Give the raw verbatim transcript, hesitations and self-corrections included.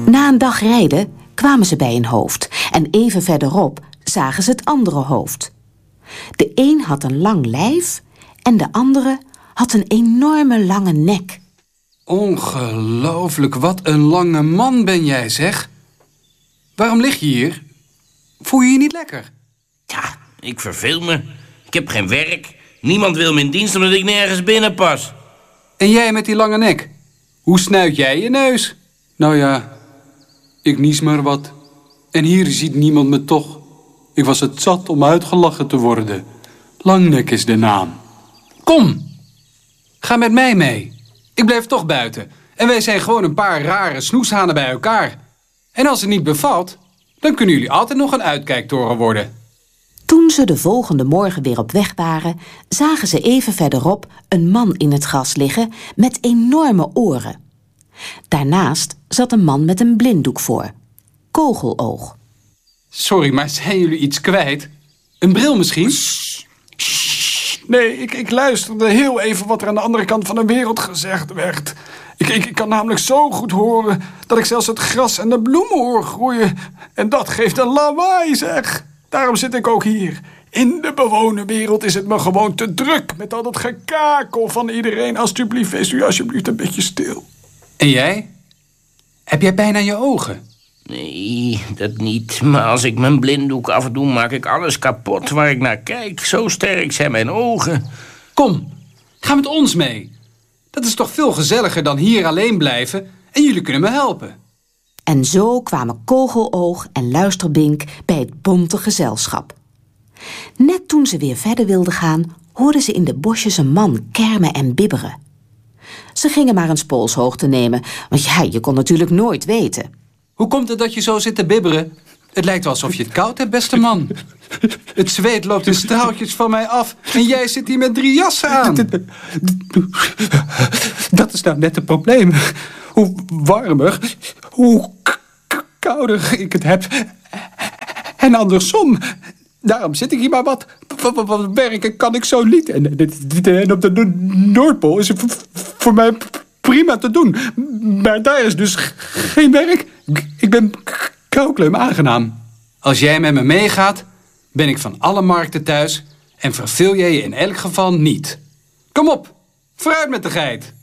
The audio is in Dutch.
Na een dag rijden kwamen ze bij een hoofd en even verderop zagen ze het andere hoofd. De een had een lang lijf en de andere had een enorme lange nek. Ongelooflijk, wat een lange man ben jij, zeg. Waarom lig je hier? Voel je je niet lekker? Ja, ik verveel me. Ik heb geen werk. Niemand wil me in dienst omdat ik nergens binnen pas. En jij met die lange nek? Hoe snuit jij je neus? Nou ja, ik nies maar wat. En hier ziet niemand me toch. Ik was het zat om uitgelachen te worden. Langnek is de naam. Kom, ga met mij mee. Ik blijf toch buiten. En wij zijn gewoon een paar rare snoeshanen bij elkaar. En als het niet bevalt, dan kunnen jullie altijd nog een uitkijktoren worden. Toen ze de volgende morgen weer op weg waren, zagen ze even verderop een man in het gras liggen met enorme oren. Daarnaast zat een man met een blinddoek voor. Kogeloog. Sorry, maar zijn jullie iets kwijt? Een bril misschien? Nee, ik, ik luisterde heel even wat er aan de andere kant van de wereld gezegd werd. Ik, ik, ik kan namelijk zo goed horen dat ik zelfs het gras en de bloemen hoor groeien. En dat geeft een lawaai, zeg. Daarom zit ik ook hier. In de bewoonde wereld is het me gewoon te druk met al dat gekakel van iedereen. Alsjeblieft, wees u alsjeblieft een beetje stil. En jij? Heb jij pijn aan je ogen? Nee, dat niet. Maar als ik mijn blinddoek afdoe, maak ik alles kapot waar ik naar kijk. Zo sterk zijn mijn ogen. Kom, ga met ons mee. Dat is toch veel gezelliger dan hier alleen blijven en jullie kunnen me helpen. En zo kwamen Kogeloog en Luisterbink bij het bonte gezelschap. Net toen ze weer verder wilden gaan, hoorden ze in de bosjes een man kermen en bibberen. Ze gingen maar een poolshoogte nemen, want ja, je kon natuurlijk nooit weten. Hoe komt het dat je zo zit te bibberen? Het lijkt wel alsof je het koud hebt, beste man. Het zweet loopt in straaltjes van mij af en jij zit hier met drie jassen aan. Dat is nou net het probleem. Hoe warmer, hoe k- k- kouder ik het heb. En andersom. Daarom zit ik hier maar wat. Wat, wat werken kan ik zo niet. En, en op de Noordpool is het voor mij prima te doen. Maar daar is dus geen werk. Ik ben koukleum aangenaam. Als jij met me meegaat, ben ik van alle markten thuis en verveel jij je in elk geval niet. Kom op, vooruit met de geit.